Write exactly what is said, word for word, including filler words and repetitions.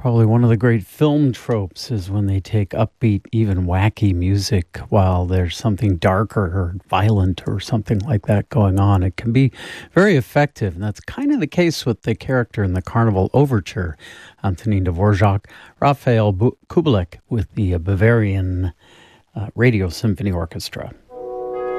Probably one of the great film tropes is when they take upbeat, even wacky music while there's something darker or violent or something like that going on. It can be very effective, and that's kind of the case with the character in the Carnival Overture, Antonin Dvorak, Raphael Bu- Kubelik with the uh, Bavarian uh, Radio Symphony Orchestra.